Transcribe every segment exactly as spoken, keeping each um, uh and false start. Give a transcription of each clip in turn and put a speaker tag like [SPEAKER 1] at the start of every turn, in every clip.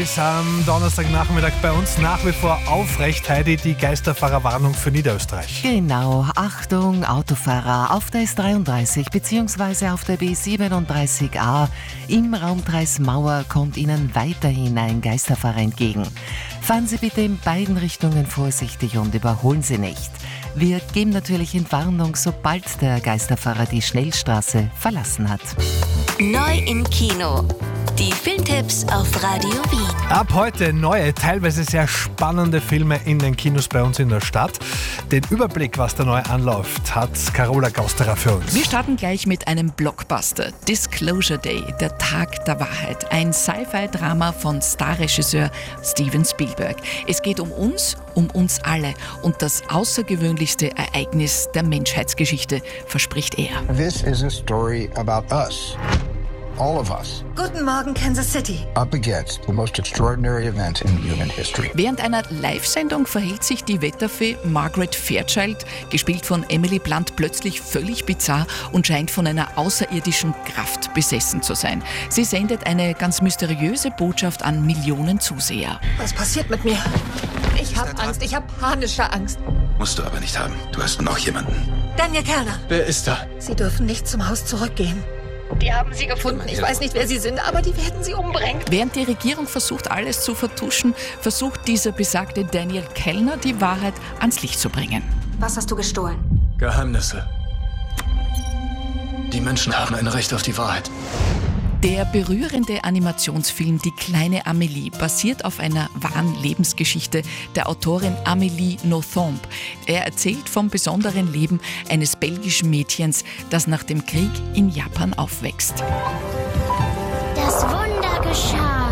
[SPEAKER 1] ist am Donnerstagnachmittag bei uns nach wie vor aufrecht, Heidi, die Geisterfahrerwarnung für Niederösterreich.
[SPEAKER 2] Genau, Achtung, Autofahrer auf der S dreiunddreißig bzw. auf der B siebenunddreißig A. Im Raumkreis Mauer kommt Ihnen weiterhin ein Geisterfahrer entgegen. Fahren Sie bitte in beiden Richtungen vorsichtig und überholen Sie nicht. Wir geben natürlich Entwarnung, sobald der Geisterfahrer die Schnellstraße verlassen hat.
[SPEAKER 3] Neu im Kino. Die Filmtipps auf Radio Wien.
[SPEAKER 1] Ab heute neue, teilweise sehr spannende Filme in den Kinos bei uns in der Stadt. Den Überblick, was da neu anläuft, hat Carola Gausterer für uns.
[SPEAKER 4] Wir starten gleich mit einem Blockbuster. Disclosure Day, der Tag der Wahrheit. Ein Sci-Fi-Drama von Starregisseur Steven Spielberg. Es geht um uns, um uns alle und das außergewöhnlichste Ereignis der Menschheitsgeschichte, verspricht er.
[SPEAKER 5] This is a story about us. All of us.
[SPEAKER 6] Guten Morgen, Kansas City.
[SPEAKER 5] Up against the most extraordinary event in human history.
[SPEAKER 4] Während einer Live-Sendung verhält sich die Wetterfee Margaret Fairchild, gespielt von Emily Blunt, plötzlich völlig bizarr und scheint von einer außerirdischen Kraft besessen zu sein. Sie sendet eine ganz mysteriöse Botschaft an Millionen Zuseher.
[SPEAKER 6] Was passiert mit mir? Ich habe Angst, ich habe panische Angst.
[SPEAKER 7] Musst du aber nicht haben. Du hast noch jemanden.
[SPEAKER 6] Daniel Kerner.
[SPEAKER 7] Wer ist da?
[SPEAKER 6] Sie dürfen nicht zum Haus zurückgehen. Die haben sie gefunden. Ich weiß nicht, wer sie sind, aber die werden sie umbringen.
[SPEAKER 4] Während die Regierung versucht, alles zu vertuschen, versucht dieser besagte Daniel Kellner, die Wahrheit ans Licht zu bringen.
[SPEAKER 6] Was hast du gestohlen?
[SPEAKER 7] Geheimnisse. Die Menschen haben ein Recht auf die Wahrheit.
[SPEAKER 4] Der berührende Animationsfilm Die kleine Amélie basiert auf einer wahren Lebensgeschichte der Autorin Amélie Nothomb. Er erzählt vom besonderen Leben eines belgischen Mädchens, das nach dem Krieg in Japan aufwächst.
[SPEAKER 8] Das Wunder geschah.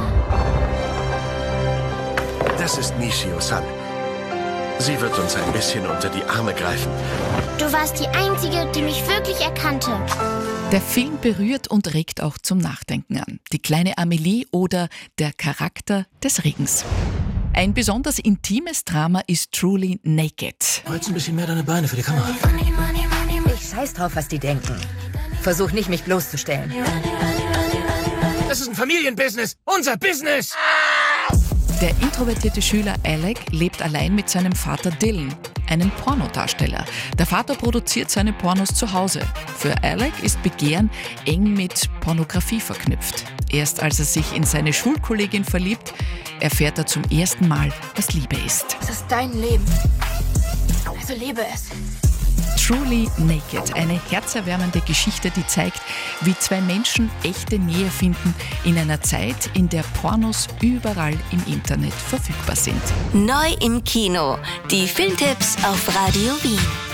[SPEAKER 9] Das ist Nishio-san. Sie wird uns ein bisschen unter die Arme greifen.
[SPEAKER 8] Du warst die Einzige, die mich wirklich erkannte.
[SPEAKER 4] Der Film berührt und regt auch zum Nachdenken an. Die kleine Amélie oder der Charakter des Regens. Ein besonders intimes Drama ist Truly Naked.
[SPEAKER 7] Holst ein bisschen mehr deine Beine für die Kamera.
[SPEAKER 6] Ich scheiß drauf, was die denken. Versuch nicht, mich bloßzustellen.
[SPEAKER 9] Das ist ein Familienbusiness. Unser Business.
[SPEAKER 4] Der introvertierte Schüler Alec lebt allein mit seinem Vater Dylan, einem Pornodarsteller. Der Vater produziert seine Pornos zu Hause. Für Alec ist Begehren eng mit Pornografie verknüpft. Erst als er sich in seine Schulkollegin verliebt, erfährt er zum ersten Mal, was Liebe ist.
[SPEAKER 8] Es ist dein Leben. Also lebe es.
[SPEAKER 4] Truly Naked, eine herzerwärmende Geschichte, die zeigt, wie zwei Menschen echte Nähe finden in einer Zeit, in der Pornos überall im Internet verfügbar sind.
[SPEAKER 3] Neu im Kino. Die Filmtipps auf Radio Wien.